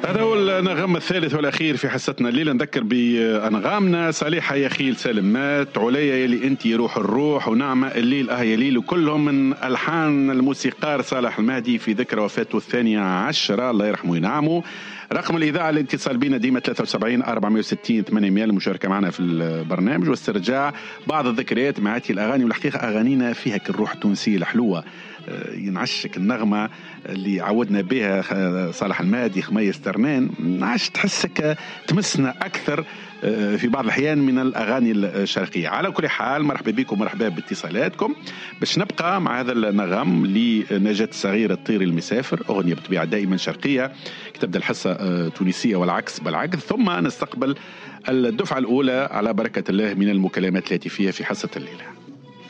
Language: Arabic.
هذا هو النغم الثالث والأخير في حصتنا الليلة. نذكر بأنغامنا: صالحة يا خيل سالم مات، عليا يلي أنت روح الروح، ونعمة الليل يا ليل، وكلهم من ألحان الموسيقار صالح المهدي في ذكرى وفاته 12 الله يرحمه وينعمه. رقم الإذاعة الاتصال بنا ديما 73 460 800 للمشاركة معنا في البرنامج واسترجاع بعض الذكريات مع هذه الأغاني. والحقيقة أغانينا فيها الروح التونسية الحلوة، ينعشك النغمة اللي عودنا بها صالح المهدي خميس ترنان، نعش تحسك تمسنا أكثر في بعض الأحيان من الأغاني الشرقية. على كل حال مرحبا بكم، مرحبا باتصالاتكم. باش نبقى مع هذا النغم لنجاة الصغير الطير المسافر، أغنية بطبيعة دائما شرقية، تبدأ الحصة تونسية والعكس بالعكس، ثم نستقبل الدفعة الأولى على بركة الله من المكالمات التي فيها في حصة الليلة.